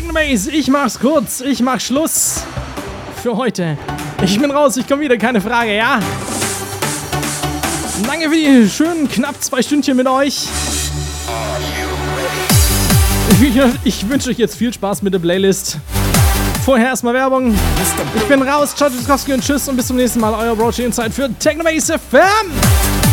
Technobase, ich mach's kurz, ich mach Schluss für heute. Ich bin raus, ich komme wieder, keine Frage, ja? Danke für die schönen knapp 2 Stündchen mit euch. Ich wünsche euch jetzt viel Spaß mit der Playlist. Vorher erstmal Werbung. Ich bin raus, ciao, und tschüss und bis zum nächsten Mal. Euer Brochi Insight für Technobase FM.